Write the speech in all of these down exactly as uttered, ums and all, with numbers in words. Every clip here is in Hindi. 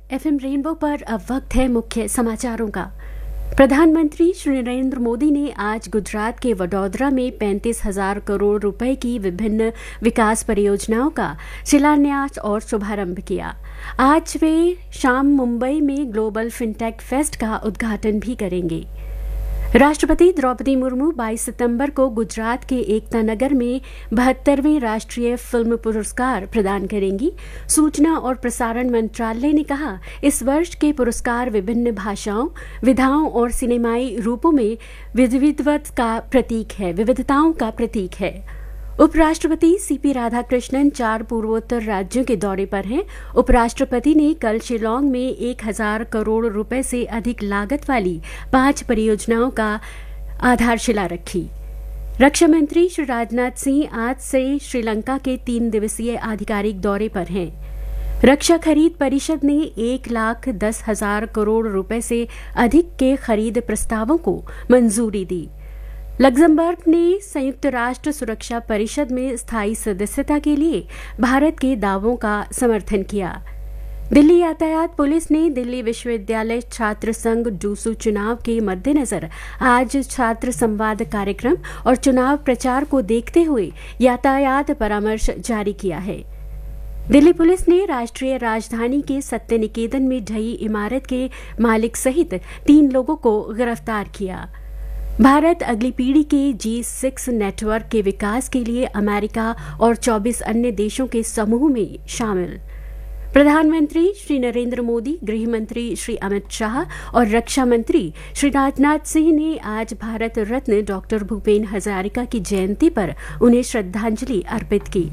एफएम रेनबो पर अब वक्त है मुख्य समाचारों का। प्रधानमंत्री श्री नरेंद्र मोदी ने आज गुजरात के वडोदरा में पैंतीस हजार करोड़ रुपए की विभिन्न विकास परियोजनाओं का शिलान्यास और शुभारंभ किया। आज वे शाम मुंबई में ग्लोबल फिनटेक फेस्ट का उद्घाटन भी करेंगे। राष्ट्रपति द्रौपदी मुर्मू बाईस सितंबर को गुजरात के एकता नगर में बहत्तरवें राष्ट्रीय फिल्म पुरस्कार प्रदान करेंगी। सूचना और प्रसारण मंत्रालय ने कहा, इस वर्ष के पुरस्कार विभिन्न भाषाओं, विधाओं और सिनेमाई रूपों में विविधता का प्रतीक है विविधताओं का प्रतीक है। उपराष्ट्रपति सीपी राधाकृष्णन चार पूर्वोत्तर राज्यों के दौरे पर हैं। उपराष्ट्रपति ने कल शिलांग में एक हजार करोड़ रुपए से अधिक लागत वाली पांच परियोजनाओं का आधारशिला रखी। रक्षा मंत्री श्री राजनाथ सिंह आज से श्रीलंका के तीन दिवसीय आधिकारिक दौरे पर हैं। रक्षा खरीद परिषद ने एक लाख दस हजार करोड़ रुपए से अधिक के खरीद प्रस्तावों को मंजूरी दी। लग्जमबर्ग ने संयुक्त राष्ट्र सुरक्षा परिषद में स्थायी सदस्यता के लिए भारत के दावों का समर्थन किया। दिल्ली यातायात पुलिस ने दिल्ली विश्वविद्यालय छात्र संघ डूसू चुनाव के मद्देनजर आज छात्र संवाद कार्यक्रम और चुनाव प्रचार को देखते हुए यातायात परामर्श जारी किया है। दिल्ली पुलिस ने राष्ट्रीय राजधानी के सत्य निकेतन में ढही इमारत के मालिक सहित तीन लोगों को गिरफ्तार किया। भारत अगली पीढ़ी के जी सिक्स नेटवर्क के विकास के लिए अमेरिका और चौबीस अन्य देशों के समूह में शामिल। प्रधानमंत्री श्री नरेंद्र मोदी, गृह मंत्री श्री अमित शाह और रक्षा मंत्री श्री राजनाथ सिंह ने आज भारत रत्न डॉक्टर भूपेन हजारिका की जयंती पर उन्हें श्रद्धांजलि अर्पित की।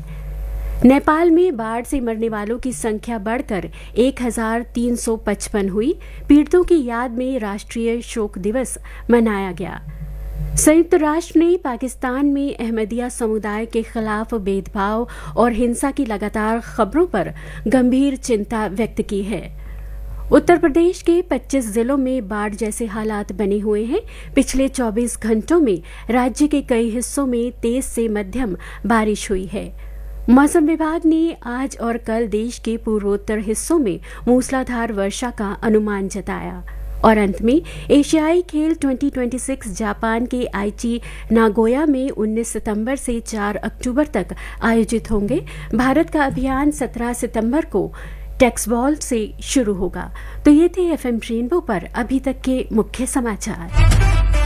नेपाल में बाढ़ से मरने वालों की संख्या बढ़कर एक हजार तीन सौ पचपन हुई। पीड़ितों की याद में राष्ट्रीय शोक दिवस मनाया गया। संयुक्त राष्ट्र ने पाकिस्तान में अहमदिया समुदाय के खिलाफ भेदभाव और हिंसा की लगातार खबरों पर गंभीर चिंता व्यक्त की है। उत्तर प्रदेश के पच्चीस जिलों में बाढ़ जैसे हालात बने हुए हैं। पिछले चौबीस घंटों में राज्य के कई हिस्सों में तेज से मध्यम बारिश हुई है। मौसम विभाग ने आज और कल देश के पूर्वोत्तर हिस्सों में मूसलाधार वर्षा का अनुमान जताया। और अंत में एशियाई खेल दो हज़ार छब्बीस जापान के आईची नागोया में उन्नीस सितंबर से चार अक्टूबर तक आयोजित होंगे। भारत का अभियान सत्रह सितंबर को टेक्सबॉल से शुरू होगा। तो ये थे एफएम रेनबो पर अभी तक के मुख्य समाचार।